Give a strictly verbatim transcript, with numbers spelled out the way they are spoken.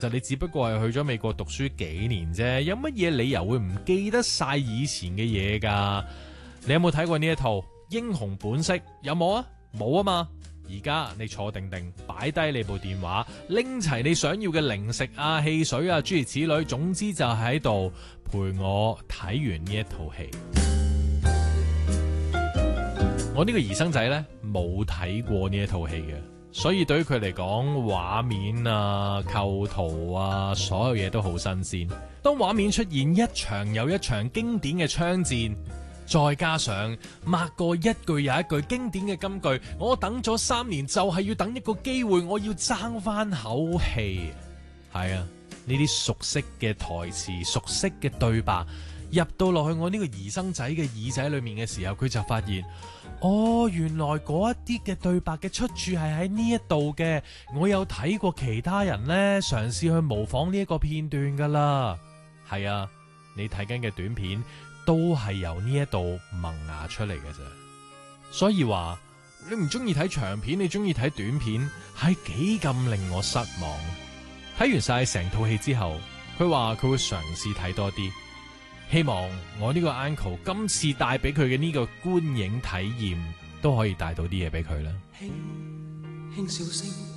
就你只不過係去咗美國讀書幾年啫，有乜嘢理由會唔記得晒以前嘅嘢㗎？你有冇睇過呢一套《英雄本色》？有冇啊？冇啊嘛！而家你坐定定，擺低你部電話，拎齊你想要嘅零食啊、汽水啊，諸如此類，總之就喺度陪我睇完呢一套戲。我呢個兒生仔呢，冇睇過呢一套戲嘅。所以對於佢嚟講，畫面啊、構圖啊，所有嘢都好新鮮。當畫面出現一場又一場經典嘅槍戰，再加上抹過一句又一句經典嘅金句，我等咗三年就係要等一個機會，我要爭翻口氣。係啊，呢啲熟悉嘅台詞、熟悉嘅對白，入到落去我呢個兒生仔嘅耳仔裏面嘅時候，佢就發現，哦，原來嗰一啲嘅對白嘅出處係喺呢一度嘅。我有睇過其他人呢嘗試去模仿呢一個片段噶啦。係啊，你睇緊嘅短片都係由呢一度萌芽出嚟嘅啫。所以話你唔中意睇長片，你中意睇短片，係幾咁令我失望。睇完晒成套戲之後，佢話佢會嘗試睇多啲。希望我呢個 uncle 今次帶俾佢嘅呢個觀影體驗都可以帶到啲嘢俾佢啦。 輕輕笑聲